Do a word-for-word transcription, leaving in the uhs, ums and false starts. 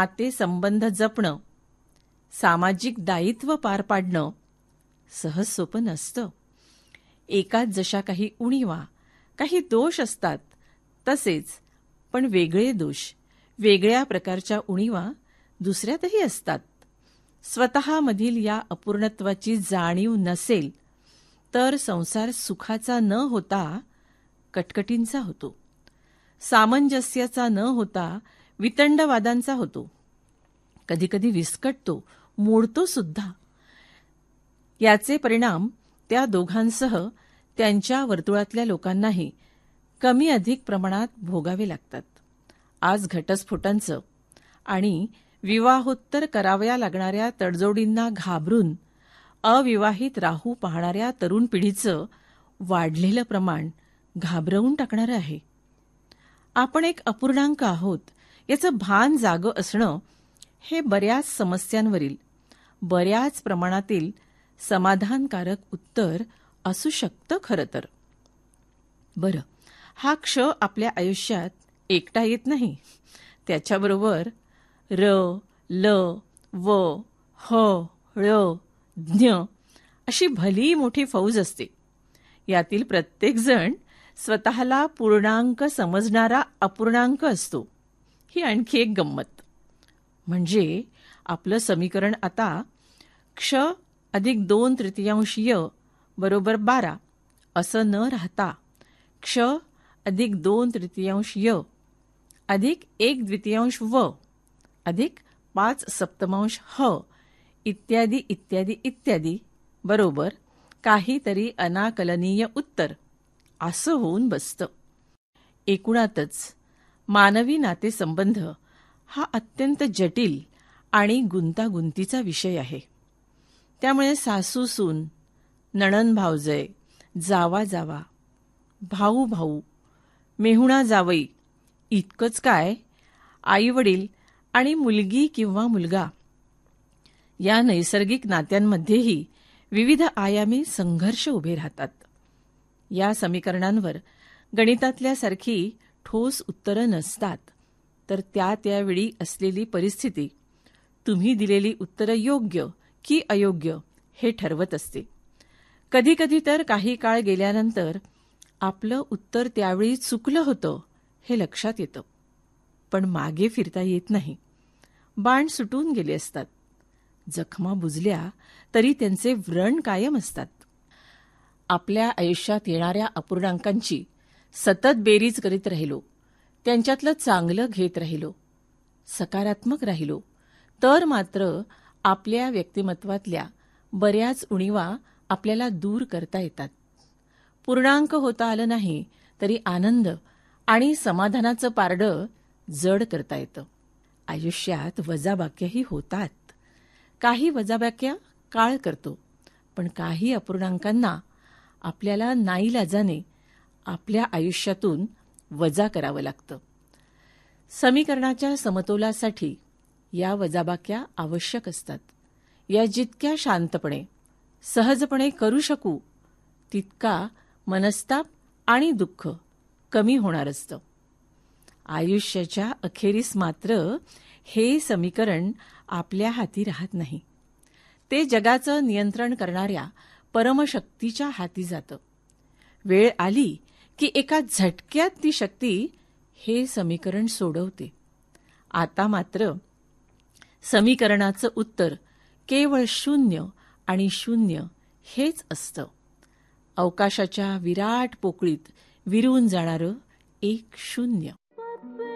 नातेसंबंध जपणं, सामाजिक दायित्व पार पाडणं सहज सोपं नसतं. एकात जशा काही उणीवा, काही दोष असतात, तसेच पण वेगळे दोष, वेगळ्या प्रकारच्या उणीवा दुसऱ्यातही असतात. स्वतःमधील या अपूर्णत्वाची जाणीव नसेल तर संसार सुखाचा न होता कटकटींचा होतो, सामंजस्याचा न होता वितंडवादांचा होतो, कधीकधी विस्कटतो, मोडतो सुद्धा. याचे परिणाम त्या दोघांसह त्यांच्या वर्तुळातल्या लोकांनाही कमी अधिक प्रमाणात भोगावे लागतात. आज घटस्फोटांचं आणि विवाहोत्तर कराव्या लागणाऱ्या तडजोडींना घाबरून अविवाहित राहू पाहणाऱ्या तरुण पिढीचं वाढलेलं प्रमाण घाबरवून टाकणारं आहे. आपण एक अपूर्णांक आहोत याचं भान जागं असणं हे बऱ्याच समस्यांवरील बऱ्याच प्रमाणातील समाधानकारक उत्तर असू शकतं खरं तर. बरं, हा क्ष आपल्या आयुष्यात एकटा येत नाही. त्याच्याबरोबर र, ल, व, ह, ळ, ज्ञ अशी भली मोठी फौज असते. यातील प्रत्येकजण स्वतःला पूर्णांक समजणारा अपूर्णांक असतो. ही आणखी एक गंमत. म्हणजे आपलं समीकरण आता क्ष अधिक दोन तृतीयांश य बरोबर बारा असं न राहता क्ष अधिक दोन तृतीयांश य अधिक एक द्वितीयांश व अधिक पाच सप्तमांश ह इत्यादी इत्यादी इत्यादी बरोबर काहीतरी अनाकलनीय उत्तर असं होऊन बसतं. एकूणातच मानवी नातेसंबंध हा अत्यंत जटिल आणि गुंतागुंतीचा विषय आहे. त्यामुळे सासू सून, नणंद भावजय, जावा जावा, भाऊ भाऊ, मेहुणा जावई इतकंच काय, आईवडील आणि मुलगी किंवा मुलगा या नैसर्गिक नात्यांमध्येही विविध आयामी संघर्ष उभे राहतात. या समीकरणांवर गणितातल्यासारखी ठोस उत्तरं नसतात, तर त्या त्यावेळी असलेली परिस्थिती तुम्ही दिलेली उत्तरं योग्य की अयोग्य हे ठरवत असते. कधीकधी तर काही काळ गेल्यानंतर आपलं उत्तर त्यावेळी चुकलं होतं हे लक्षात येतं, पण मागे फिरता येत नाही. बाण सुटून गेले असतात, जखमा बुजल्या तरी त्यांचे व्रण कायम असतात. आपल्या आयुष्यात येणाऱ्या अपूर्णांकांची सतत बेरीज करीत राहिलो, त्यांच्यातलं चांगलं घेत राहिलो, सकारात्मक राहिलो, तर मात्र आपल्या व्यक्तिमत्वातल्या बऱ्याच उणीवा आपल्याला दूर करता येतात. पूर्णांक होता आलं नाही तरी आनंद आणि समाधानाचं पारडं जड करता येतं. आयुष्यात वजाबाक्याही होतात. काही वजाबाक्या काळ करतो, पण काही अपूर्णांकांना आपल्याला नाईलाजाने आपल्या आयुष्यातून वजा करावं लागतं. समीकरणाच्या समतोलासाठी या वजाबाक्या आवश्यक असतात. या जितक्या शांतपणे, सहजपणे करू शकू तितका मनस्ताप आणि दुःख कमी होणार असतं. आयुष्याच्या अखेरीस मात्र हे समीकरण आपल्या हाती राहत नाही. ते जगाचं नियंत्रण करणाऱ्या परमशक्तीच्या हाती जातं. वेळ आली की एका झटक्यात ती शक्ती हे समीकरण सोडवते. आता मात्र समीकरणाचं उत्तर केवळ शून्य आणि शून्य हेच असतं. अवकाशाच्या विराट पोकळीत विरून जाणारं एक शून्य.